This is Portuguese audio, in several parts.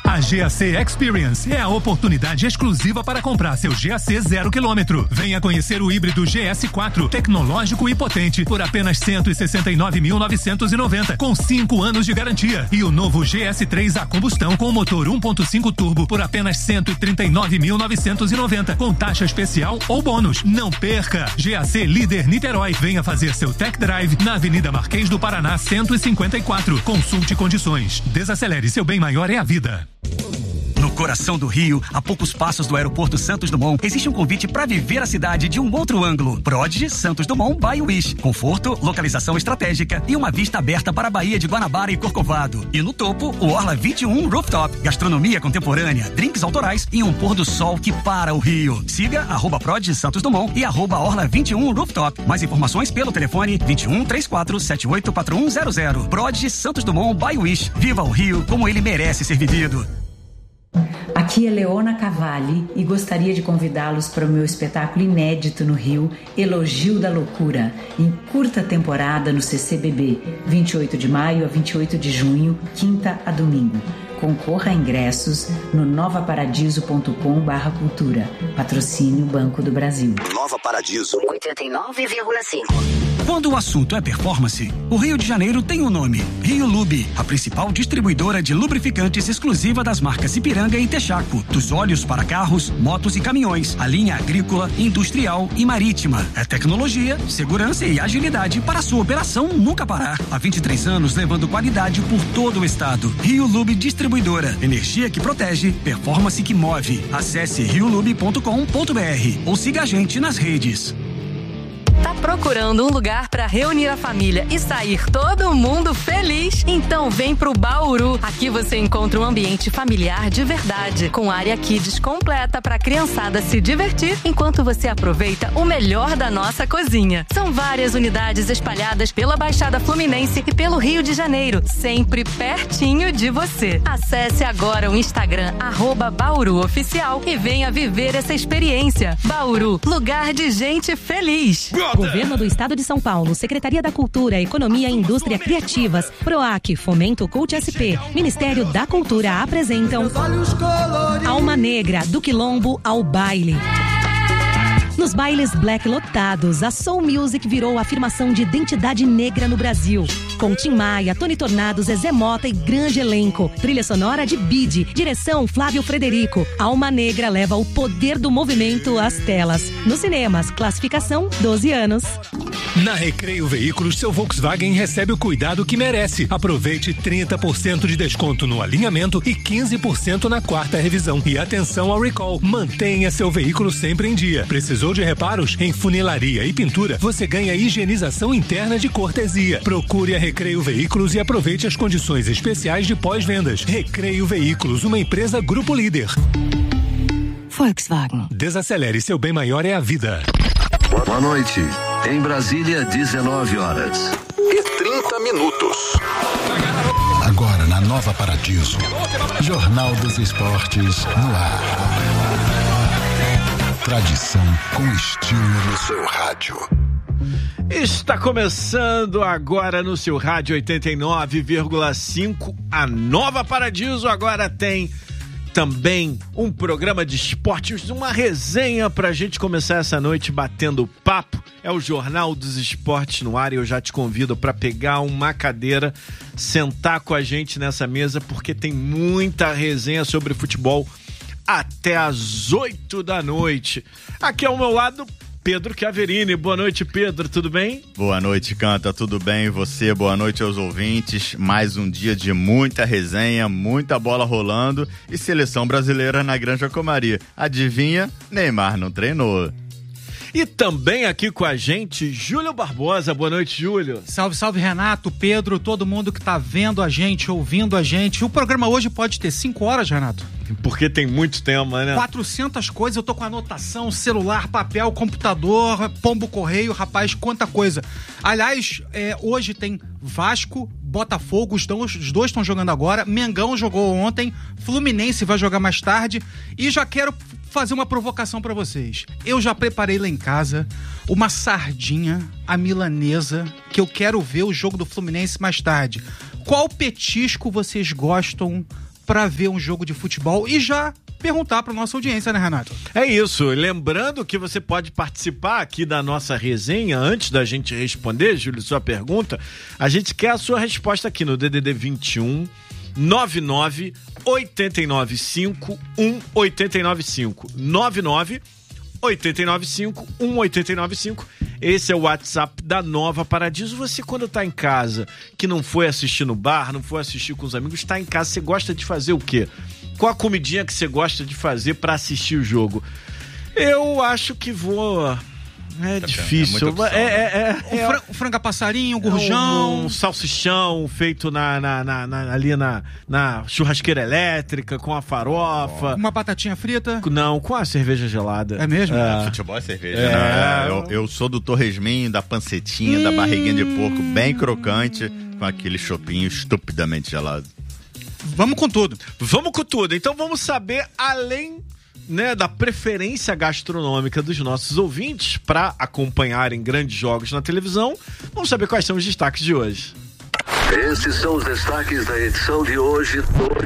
A GAC Experience é a oportunidade exclusiva para comprar seu GAC 0 km. Venha conhecer o híbrido GS4, tecnológico e potente, por apenas R$ 169.990, com 5 anos de garantia. E o novo GS3 a combustão com motor 1.5 turbo por apenas R$ 139.990, com taxa especial ou bônus. Não perca! GAC Líder Niterói. Venha fazer seu tech drive na Avenida Marquês do Paraná 154. Consulte condições. Desacelere, seu bem maior é a vida. No coração do Rio, a poucos passos do aeroporto Santos Dumont, existe um convite para viver a cidade de um outro ângulo. Prodigy Santos Dumont by Wish. Conforto, localização estratégica e uma vista aberta para a Baía de Guanabara e Corcovado. E no topo, o Orla 21 Rooftop. Gastronomia contemporânea, drinks autorais e um pôr do sol que para o Rio. Siga @Prodigy Santos Dumont e @Orla 21 Rooftop. Mais informações pelo telefone 21 34 78 4100. Prodigy Santos Dumont by Wish. Viva o Rio como ele merece ser vivido. Aqui é Leona Cavalli e gostaria de convidá-los para o meu espetáculo inédito no Rio, Elogio da Loucura, em curta temporada no CCBB, 28 de maio a 28 de junho, quinta a domingo. Concorra a ingressos no novaparadiso.com/cultura. Patrocínio Banco do Brasil. Nova Paradiso 89,5. Quando o assunto é performance, o Rio de Janeiro tem um nome: Rio Lube, a principal distribuidora de lubrificantes exclusiva das marcas Ipiranga e Texaco. Dos óleos para carros, motos e caminhões, a linha agrícola, industrial e marítima. É tecnologia, segurança e agilidade para a sua operação nunca parar. Há 23 anos levando qualidade por todo o estado. Rio Lube Distribuidora. Energia que protege, performance que move. Acesse riolube.com.br ou siga a gente nas redes. Tá procurando um lugar para reunir a família e sair todo mundo feliz? Então vem pro Bauru. Aqui você encontra um ambiente familiar de verdade, com área kids completa para a criançada se divertir enquanto você aproveita o melhor da nossa cozinha. São várias unidades espalhadas pela Baixada Fluminense e pelo Rio de Janeiro, sempre pertinho de você. Acesse agora o Instagram @BauruOficial e venha viver essa experiência. Bauru, lugar de gente feliz. Governo do Estado de São Paulo, Secretaria da Cultura, Economia e Indústria Criativas, PROAC, Fomento Cult SP, Ministério da Cultura apresentam Alma Negra, do Quilombo ao Baile. Nos bailes black lotados, a Soul Music virou a afirmação de identidade negra no Brasil. Com Tim Maia, Tony Tornado, Zezé Mota e grande elenco. Trilha sonora de Bide, direção Flávio Frederico. Alma Negra leva o poder do movimento às telas. Nos cinemas, classificação 12 anos. Na Recreio Veículos, seu Volkswagen recebe o cuidado que merece. Aproveite 30% de desconto no alinhamento e 15% na quarta revisão. E atenção ao recall. Mantenha seu veículo sempre em dia. Precisou de reparos? Em funilaria e pintura, você ganha higienização interna de cortesia. Procure a Recreio Veículos e aproveite as condições especiais de pós-vendas. Recreio Veículos, uma empresa Grupo Líder. Volkswagen. Desacelere, seu bem maior é a vida. Boa noite. Em Brasília, 19 horas e 30 minutos. Agora na Nova Paradiso, Jornal dos Esportes no ar. Tradição com estilo no seu rádio. Está começando agora no seu rádio 89,5 a Nova Paradiso. Agora tem também um programa de esportes, uma resenha pra gente começar essa noite batendo papo. É o Jornal dos Esportes no ar e eu já te convido para pegar uma cadeira, sentar com a gente nessa mesa, porque tem muita resenha sobre futebol até às 8 da noite. Aqui ao meu lado, Pedro Chiaverini. Boa noite, Pedro, tudo bem? Boa noite, Canta, tudo bem? E você? Boa noite aos ouvintes. Mais um dia de muita resenha, muita bola rolando e seleção brasileira na Granja Comari. Adivinha? Neymar não treinou. E também aqui com a gente, Júlio Barbosa. Boa noite, Júlio. Salve, salve, Renato, Pedro, todo mundo que tá vendo a gente, ouvindo a gente. O programa hoje pode ter 5 horas, Renato. Porque tem muito tema, né? 400 coisas, eu tô com anotação, celular, papel, computador, pombo correio, rapaz, quanta coisa. Aliás, hoje tem Vasco, Botafogo, os dois estão jogando agora, Mengão jogou ontem, Fluminense vai jogar mais tarde e já quero fazer uma provocação pra vocês. Eu já preparei lá em casa uma sardinha, a milanesa, que eu quero ver o jogo do Fluminense mais tarde. Qual petisco vocês gostam pra ver um jogo de futebol e já perguntar pra nossa audiência, né, Renato? É isso. Lembrando que você pode participar aqui da nossa resenha. Antes da gente responder, Júlio, sua pergunta, a gente quer a sua resposta aqui no DDD 21 99 895 1895 99 895 1895. Esse é o WhatsApp da Nova Paradiso. Você, quando tá em casa, que não foi assistir no bar, não foi assistir com os amigos, tá em casa, você gosta de fazer o quê? Qual a comidinha que você gosta de fazer pra assistir o jogo? Eu acho que vou... É difícil. O frango a passarinho, o gurjão. Um salsichão feito ali na churrasqueira elétrica, com a farofa. Uma batatinha frita. Não, com a cerveja gelada. É mesmo? Futebol é cerveja, né? Eu sou do torresminho, da pancetinha, da barriguinha de porco bem crocante, com aquele chopinho estupidamente gelado. Vamos com tudo. Vamos com tudo. Então vamos saber, além... da preferência gastronômica dos nossos ouvintes para acompanharem grandes jogos na televisão. Vamos saber quais são os destaques de hoje. Esses são os destaques da edição de hoje.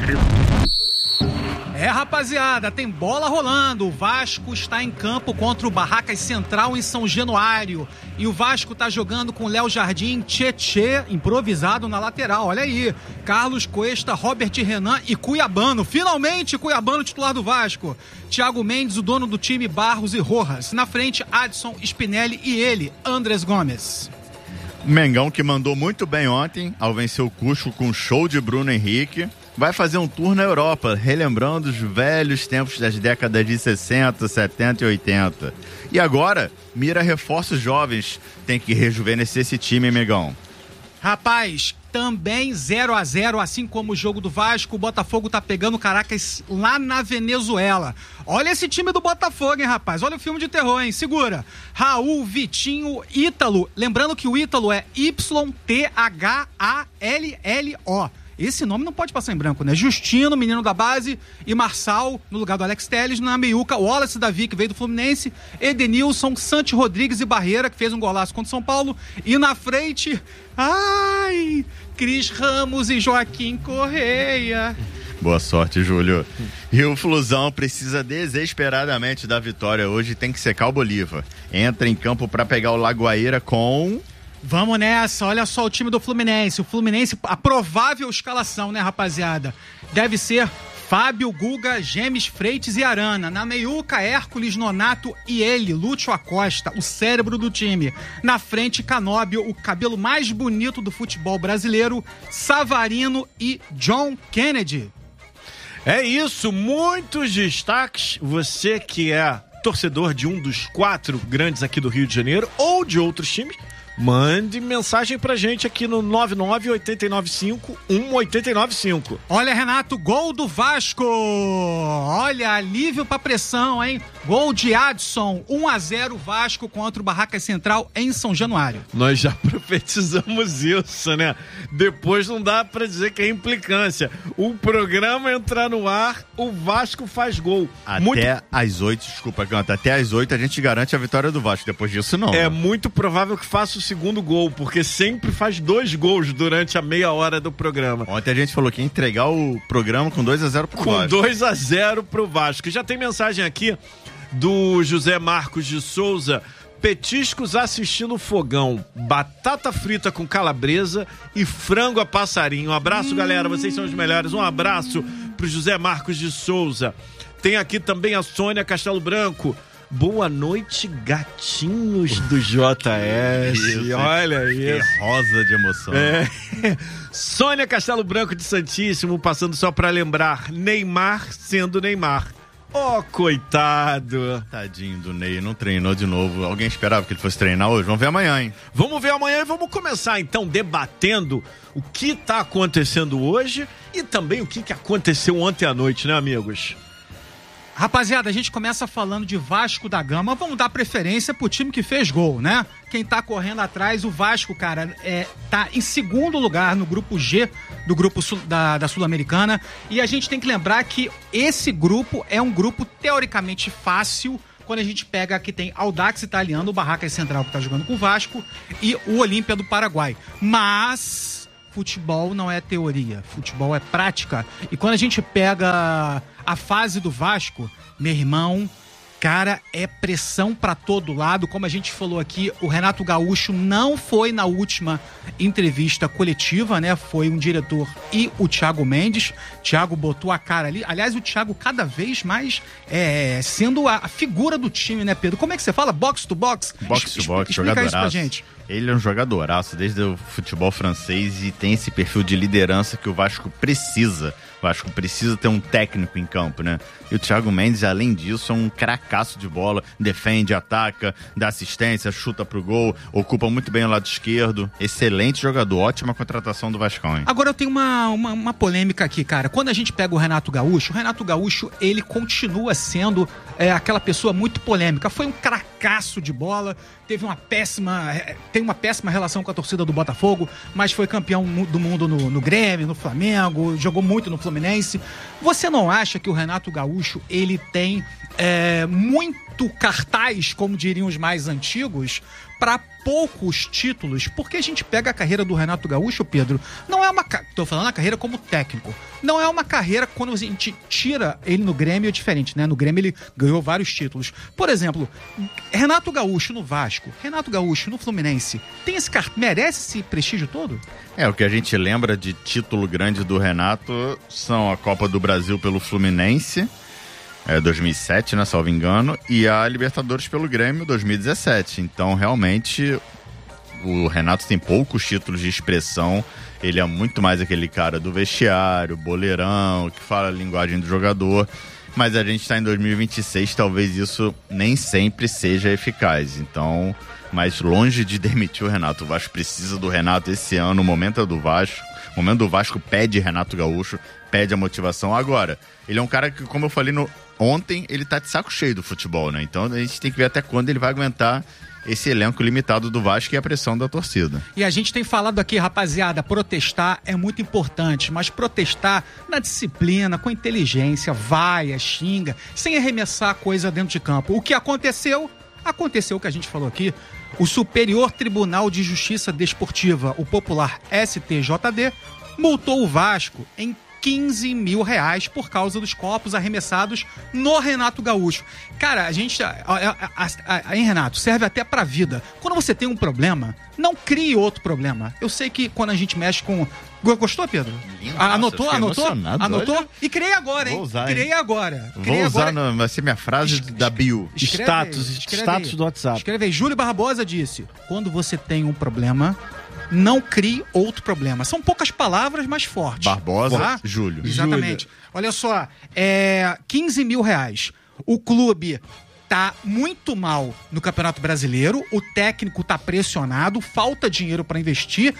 Rapaziada, tem bola rolando. O Vasco está em campo contra o Barracas Central em São Januário. E o Vasco tá jogando com Léo Jardim, Tietê, improvisado na lateral. Olha aí, Carlos Cuesta, Robert Renan e Cuiabano. Finalmente, Cuiabano titular do Vasco. Thiago Mendes, o dono do time, Barros e Rojas. Na frente, Adson, Spinelli e ele, Andrés Gomes. O Mengão, que mandou muito bem ontem ao vencer o Cusco com um show de Bruno Henrique, vai fazer um tour na Europa, relembrando os velhos tempos das décadas de 60, 70 e 80. E agora, mira reforços jovens. Tem que rejuvenescer esse time, Mengão. Rapaz, também 0-0, assim como o jogo do Vasco, o Botafogo tá pegando Caracas lá na Venezuela. Olha esse time do Botafogo, hein, rapaz? Olha o filme de terror, hein? Segura. Raul, Vitinho, Ítalo. Lembrando que o Ítalo é YTHALLO. Esse nome não pode passar em branco, né? Justino, menino da base, e Marçal, no lugar do Alex Telles. Na meiuca, Wallace Davi, que veio do Fluminense, Edenilson, Santi Rodrigues e Barreira, que fez um golaço contra o São Paulo. E na frente, Cris Ramos e Joaquim Correia. Boa sorte, Júlio. E o Flusão precisa desesperadamente da vitória hoje, tem que secar o Bolívar. Entra em campo para pegar o Lagoaíra com... Vamos nessa, olha só o time do Fluminense. O Fluminense, a provável escalação, né, rapaziada? Deve ser Fábio, Guga, Gemes, Freitas e Arana. Na meiuca, Hércules, Nonato e ele, Lúcio Acosta, o cérebro do time. Na frente, Canóbio, o cabelo mais bonito do futebol brasileiro, Savarino e John Kennedy. É isso, muitos destaques. Você que é torcedor de um dos 4 grandes aqui do Rio de Janeiro ou de outros times, mande mensagem pra gente aqui no 99-895-1895. Olha, Renato, gol do Vasco. Olha, alívio pra pressão, hein? Gol de Adson, 1-0 Vasco contra o Barracas Central em São Januário. Nós já profetizamos isso, né? Depois não dá pra dizer que é implicância. O programa entrar no ar, o Vasco faz gol. Até às 8, desculpa, Canta, até às 8 a gente garante a vitória do Vasco. Depois disso, não. É muito provável que faça o segundo gol, porque sempre faz 2 gols durante a meia hora do programa. Ontem a gente falou que ia entregar o programa com 2-0 pro Vasco. Com 2-0 pro Vasco. Já tem mensagem aqui do José Marcos de Souza: petiscos assistindo o fogão, batata frita com calabresa e frango a passarinho. Um abraço, galera, vocês são os melhores. Um abraço pro José Marcos de Souza. Tem aqui também a Sônia Castelo Branco: boa noite, gatinhos do JS. Isso, olha isso. Que rosa de emoção. Sônia Castelo Branco de Santíssimo, passando só pra lembrar, Neymar sendo Neymar. Oh, coitado. Tadinho do Ney, não treinou de novo. Alguém esperava que ele fosse treinar hoje? Vamos ver amanhã, hein? Vamos ver amanhã e vamos começar, então, debatendo o que tá acontecendo hoje e também o que aconteceu ontem à noite, né, amigos? Rapaziada, a gente começa falando de Vasco da Gama. Vamos dar preferência pro time que fez gol, né? Quem tá correndo atrás, o Vasco, cara, tá em segundo lugar no grupo G do grupo da Sul-Americana. E a gente tem que lembrar que esse grupo é um grupo teoricamente fácil, quando a gente pega que tem Audax Italiano, o Barracas Central que tá jogando com o Vasco, e o Olímpia do Paraguai. Mas futebol não é teoria, futebol é prática. E quando a gente pega a fase do Vasco, meu irmão, cara, é pressão pra todo lado. Como a gente falou aqui, o Renato Gaúcho não foi na última entrevista coletiva, né? Foi um diretor e o Thiago Mendes. Thiago botou a cara ali. Aliás, o Thiago cada vez mais sendo a figura do time, né, Pedro? Como é que você fala? Box to box? Box to box, explica isso pra gente. Ele é um jogadoraço desde o futebol francês e tem esse perfil de liderança que o Vasco precisa. O Vasco precisa ter um técnico em campo, né? E o Thiago Mendes, além disso, é um cracaço de bola, defende, ataca, dá assistência, chuta pro gol, ocupa muito bem o lado esquerdo. Excelente jogador, ótima contratação do Vascão, hein? Agora eu tenho uma polêmica aqui, cara. Quando a gente pega o Renato Gaúcho, ele continua sendo aquela pessoa muito polêmica. Foi um cracaço de bola, tem uma péssima relação com a torcida do Botafogo, mas foi campeão do mundo no Grêmio, no Flamengo, jogou muito no Fluminense. Você não acha que o Renato Gaúcho, ele tem muito cartaz, como diriam os mais antigos, para poucos títulos? Porque a gente pega a carreira do Renato Gaúcho, Pedro, não é uma... Tô falando a carreira como técnico. Não é uma carreira, quando a gente tira ele no Grêmio, é diferente, né? No Grêmio ele ganhou vários títulos. Por exemplo, Renato Gaúcho no Vasco, Renato Gaúcho no Fluminense, merece esse prestígio todo? O que a gente lembra de título grande do Renato são a Copa do Brasil pelo Fluminense, 2007, né, salvo engano, e a Libertadores pelo Grêmio, 2017. Então, realmente, o Renato tem poucos títulos de expressão. Ele é muito mais aquele cara do vestiário, boleirão, que fala a linguagem do jogador. Mas a gente está em 2026, talvez isso nem sempre seja eficaz. Então, mas longe de demitir o Renato. O Vasco precisa do Renato esse ano, o momento é do Vasco. O momento do Vasco pede Renato Gaúcho, pede a motivação. Agora, ele é um cara que, como eu falei ontem, ele tá de saco cheio do futebol, né? Então a gente tem que ver até quando ele vai aguentar esse elenco limitado do Vasco e a pressão da torcida. E a gente tem falado aqui, rapaziada, protestar é muito importante, mas protestar na disciplina, com inteligência, vaia, xinga, sem arremessar a coisa dentro de campo. O que aconteceu? Aconteceu o que a gente falou aqui. O Superior Tribunal de Justiça Desportiva, o popular STJD, multou o Vasco em R$15 mil por causa dos copos arremessados no Renato Gaúcho. Cara, a gente... Hein, Renato? Serve até pra vida. Quando você tem um problema, não crie outro problema. Eu sei que quando a gente mexe com... Gostou, Pedro? Anotou? Olha. E criei agora, hein? Vou usar, criei agora. Vou usar, vai ser minha frase da bio. Status do WhatsApp. Escreve aí. Júlio Barbosa disse, quando você tem um problema, não crie outro problema. São poucas palavras, mas fortes. Barbosa, tá? Júlio. Exatamente. Júlio. Olha só, R$15 mil. O clube tá muito mal no Campeonato Brasileiro, o técnico tá pressionado, falta dinheiro para investir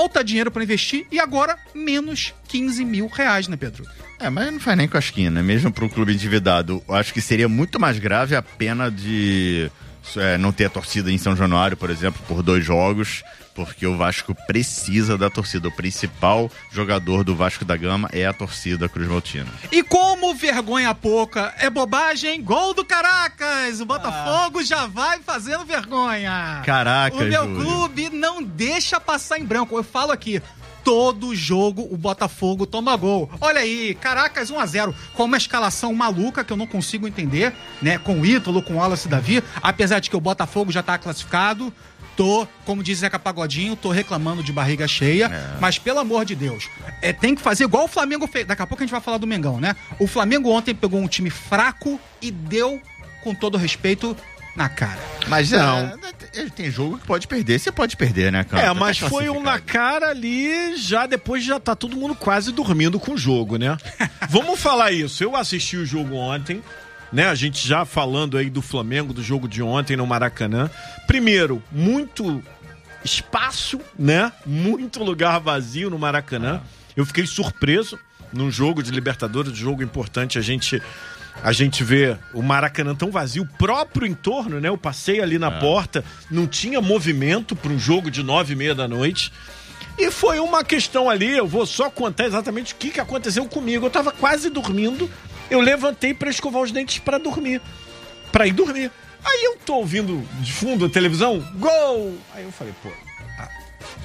e agora menos R$15 mil, né, Pedro? Mas não faz nem cosquinha, né? Mesmo para um clube endividado, eu acho que seria muito mais grave a pena de não ter a torcida em São Januário, por exemplo, por 2 jogos, porque o Vasco precisa da torcida. O principal jogador do Vasco da Gama é a torcida cruzmaltina. E como vergonha pouca é bobagem, gol do Caracas! O Botafogo já vai fazendo vergonha. Caraca, o meu Júlio. Clube não deixa passar em branco. Eu falo aqui, todo jogo o Botafogo toma gol. Olha aí, Caracas 1-0, com uma escalação maluca que eu não consigo entender, né? Com o Ítalo, com o Wallace Davi, apesar de que o Botafogo já tá classificado. Como diz Zeca Pagodinho, tô reclamando de barriga cheia, mas pelo amor de Deus, tem que fazer igual o Flamengo fez. Daqui a pouco a gente vai falar do Mengão, né? O Flamengo ontem pegou um time fraco e deu, com todo respeito, na cara. Mas tem jogo que pode perder, você pode perder, né, cara? Mas foi um na cara ali, depois já tá todo mundo quase dormindo com o jogo, né? Vamos falar isso, eu assisti o jogo ontem, né? A gente já falando aí do Flamengo, do jogo de ontem no Maracanã. Primeiro, muito espaço, né? Muito lugar vazio no Maracanã. Eu fiquei surpreso num jogo de Libertadores, jogo importante, a gente vê o Maracanã tão vazio, o próprio entorno, né? Eu passei ali na porta, não tinha movimento para um jogo de 9h30 da noite. E foi uma questão ali, eu vou só contar exatamente o que aconteceu comigo. Eu tava quase dormindo, eu levantei para escovar os dentes para ir dormir. Aí eu tô ouvindo de fundo a televisão, gol! Aí eu falei,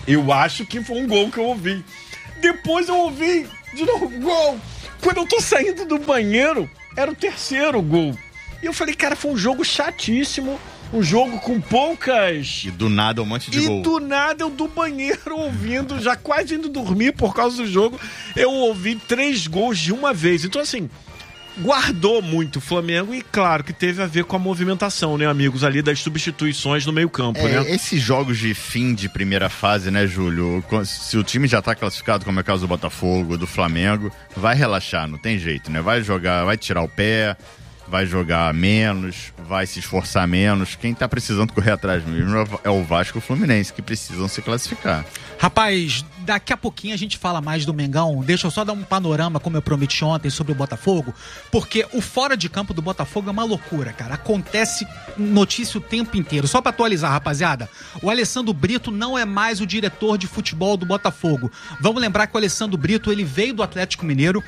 Eu acho que foi um gol que eu ouvi. Depois eu ouvi de novo gol. Quando eu tô saindo do banheiro, era o terceiro gol. E eu falei, cara, foi um jogo chatíssimo. Um jogo com poucas... E do nada um monte de gol. E do nada eu do banheiro ouvindo, já quase indo dormir por causa do jogo, eu ouvi 3 gols de uma vez. Então assim, guardou muito o Flamengo e claro que teve a ver com a movimentação, né, amigos, ali das substituições no meio campo, né? Esses jogos de fim de primeira fase, né, Júlio? Se o time já tá classificado, como é o caso do Botafogo, do Flamengo, vai relaxar, não tem jeito, né? Vai jogar, vai tirar o pé... Vai jogar menos, vai se esforçar menos. Quem tá precisando correr atrás mesmo é o Vasco e o Fluminense, que precisam se classificar. Rapaz, daqui a pouquinho a gente fala mais do Mengão. Deixa eu só dar um panorama, como eu prometi ontem, sobre o Botafogo. Porque o fora de campo do Botafogo é uma loucura, cara. Acontece notícia o tempo inteiro. Só pra atualizar, rapaziada, o Alessandro Brito não é mais o diretor de futebol do Botafogo. Vamos lembrar que o Alessandro Brito, ele veio do Atlético Mineiro.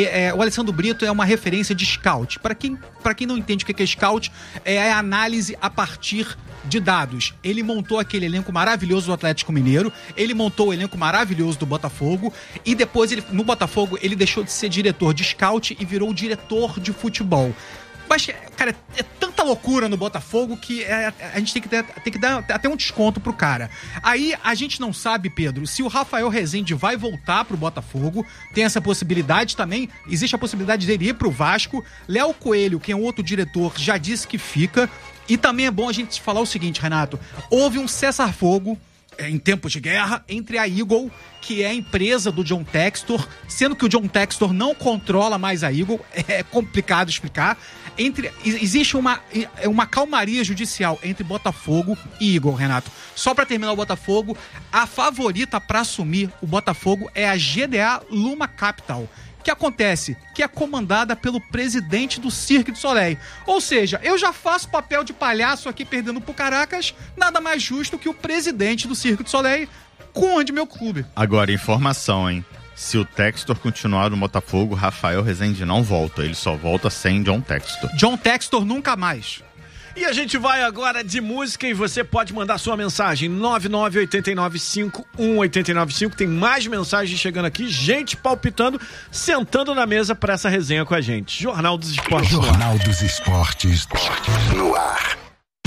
O Alessandro Brito é uma referência de scout. Pra quem não entende o que é scout, é a análise a partir de dados. Ele montou aquele elenco maravilhoso do Atlético Mineiro, ele montou o elenco maravilhoso do Botafogo e depois, no Botafogo, ele deixou de ser diretor de scout e virou diretor de futebol. Mas, cara, é tanta loucura no Botafogo que a gente tem que dar até um desconto pro cara. Aí a gente não sabe, Pedro, se o Rafael Rezende vai voltar pro Botafogo. Tem essa possibilidade também. Existe a possibilidade dele ir pro Vasco. Léo Coelho, que é um outro diretor, já disse que fica. E também é bom a gente falar o seguinte, Renato. Houve um cessar-fogo em tempos de guerra entre a Eagle, que é a empresa do John Textor, sendo que o John Textor não controla mais a Eagle. É complicado explicar. Existe uma calmaria judicial entre Botafogo e Eagle, Renato. Só pra terminar o Botafogo, a favorita pra assumir o Botafogo é a GDA Luma Capital. O que acontece? Que é comandada pelo presidente do Cirque du Soleil. Ou seja, eu já faço papel de palhaço aqui perdendo pro Caracas, nada mais justo que o presidente do Cirque du Soleil comande meu clube. Agora, informação, hein? Se o Textor continuar no Botafogo, Rafael Rezende não volta. Ele só volta sem John Textor. John Textor nunca mais. E a gente vai agora de música e você pode mandar sua mensagem 998951895. Tem mais mensagens chegando aqui, gente palpitando, sentando na mesa para essa resenha com a gente. Jornal dos Esportes. Jornal dos Esportes no ar.